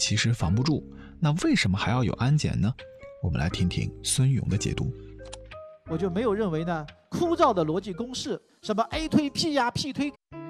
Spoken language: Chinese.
其实防不住，那为什么还要有安检呢？我们来听听孙勇的解读。 我就没有认为呢枯燥的逻辑公式，什么 A 推 P 呀 P 推